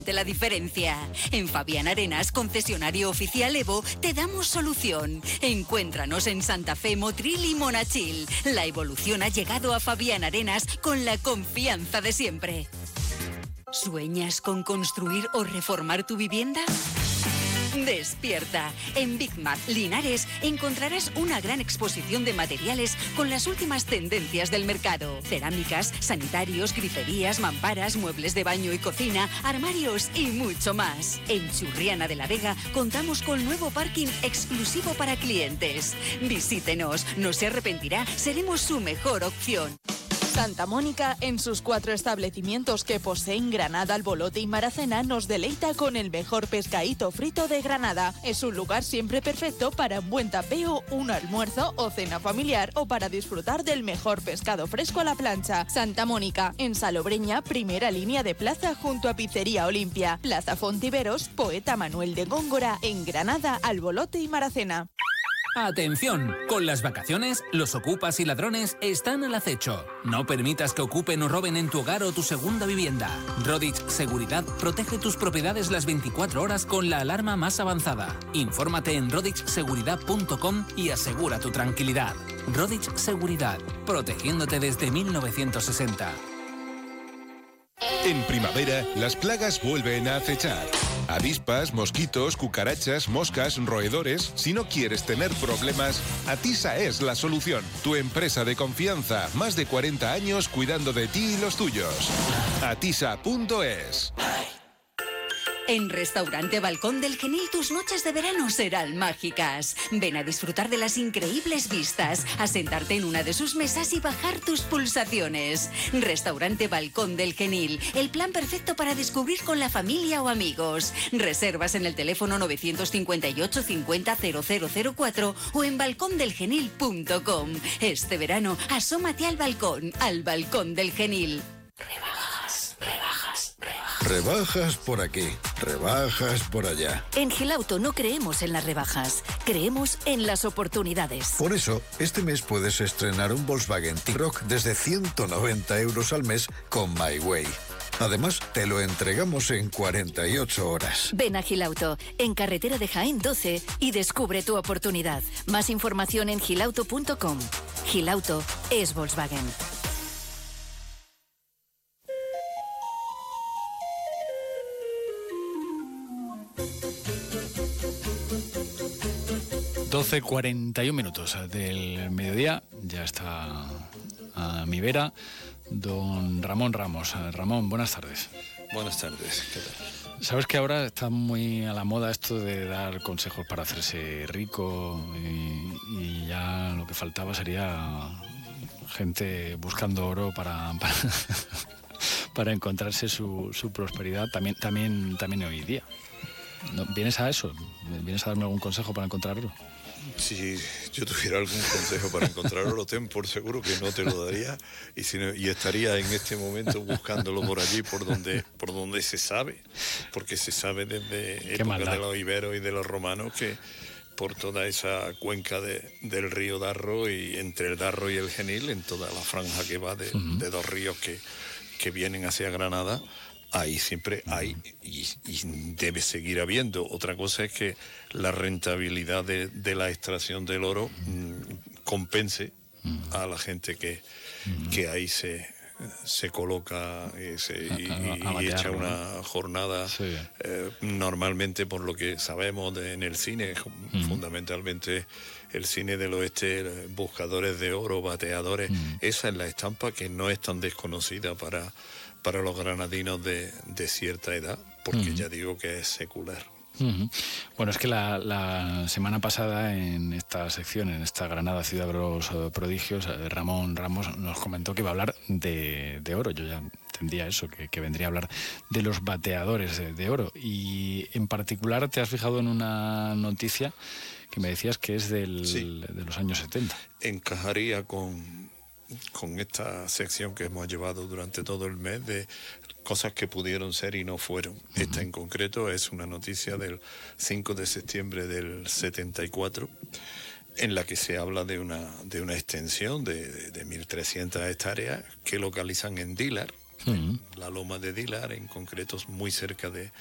De la diferencia. En Fabián Arenas, concesionario oficial Evo, te damos solución. Encuéntranos en Santa Fe, Motril y Monachil. La evolución ha llegado a Fabián Arenas con la confianza de siempre. ¿Sueñas con construir o reformar tu vivienda? Despierta. En Big Mac Linares encontrarás una gran exposición de materiales con las últimas tendencias del mercado. Cerámicas, sanitarios, griferías, mamparas, muebles de baño y cocina, armarios y mucho más. En Churriana de la Vega contamos con nuevo parking exclusivo para clientes. Visítenos, no se arrepentirá, seremos su mejor opción. Santa Mónica, en sus 4 establecimientos que poseen Granada, Albolote y Maracena, nos deleita con el mejor pescadito frito de Granada. Es un lugar siempre perfecto para un buen tapeo, un almuerzo o cena familiar o para disfrutar del mejor pescado fresco a la plancha. Santa Mónica, en Salobreña, primera línea de plaza junto a Pizzería Olimpia. Plaza Fontiveros, Poeta Manuel de Góngora, en Granada, Albolote y Maracena. ¡Atención! Con las vacaciones, los ocupas y ladrones están al acecho. No permitas que ocupen o roben en tu hogar o tu segunda vivienda. Rodich Seguridad protege tus propiedades las 24 horas con la alarma más avanzada. Infórmate en rodichseguridad.com y asegura tu tranquilidad. Rodich Seguridad, protegiéndote desde 1960. En primavera, las plagas vuelven a acechar. Avispas, mosquitos, cucarachas, moscas, roedores. Si no quieres tener problemas, Atisa es la solución. Tu empresa de confianza, más de 40 años cuidando de ti y los tuyos. Atisa.es. En Restaurante Balcón del Genil tus noches de verano serán mágicas. Ven a disfrutar de las increíbles vistas, a sentarte en una de sus mesas y bajar tus pulsaciones. Restaurante Balcón del Genil, el plan perfecto para descubrir con la familia o amigos. Reservas en el teléfono 958 50 0004 o en balcondelgenil.com. Este verano, asómate al balcón del Genil. Rebajas por aquí, rebajas por allá. En Gilauto no creemos en las rebajas, creemos en las oportunidades. Por eso, este mes puedes estrenar un Volkswagen T-Roc desde 190 euros al mes con My Way. Además, te lo entregamos en 48 horas. Ven a Gilauto, en carretera de Jaén 12, y descubre tu oportunidad. Más información en gilauto.com. Gilauto es Volkswagen. ...12:41 del mediodía, ya está a mi vera don Ramón Ramos. Ramón, buenas tardes. Buenas tardes, ¿qué tal? Sabes que ahora está muy a la moda esto de dar consejos para hacerse rico y ya lo que faltaba sería gente buscando oro para encontrarse su prosperidad también hoy día. ¿No? ¿Vienes a eso? ¿Vienes a darme algún consejo para encontrar oro? Si yo tuviera algún consejo para encontrar oro, ten por seguro que no te lo daría y estaría en este momento buscándolo por allí, por donde se sabe, porque se sabe desde época de los iberos y de los romanos que por toda esa cuenca del río Darro y entre el Darro y el Genil, en toda la franja que va de dos ríos que vienen hacia Granada, ahí siempre hay y debe seguir habiendo. Otra cosa es que la rentabilidad de la extracción del oro compense a la gente que ahí se coloca y echa una jornada, sí. Normalmente, por lo que sabemos en el cine, fundamentalmente el cine del oeste, buscadores de oro, bateadores, esa es la estampa que no es tan desconocida para los granadinos de cierta edad, porque ya digo que es secular. Bueno, es que la semana pasada en esta sección, en esta Granada Ciudad de los Prodigios, Ramón Ramos nos comentó que iba a hablar de oro. Yo ya entendía eso, que vendría a hablar de los bateadores de oro. Y en particular te has fijado en una noticia que me decías que es de los años 70. Encajaría con esta sección que hemos llevado durante todo el mes de cosas que pudieron ser y no fueron. Esta en concreto es una noticia del 5 de septiembre del 74, en la que se habla de una extensión de 1.300 hectáreas que localizan en Dílar, en la Loma de Dilar, en concreto muy cerca de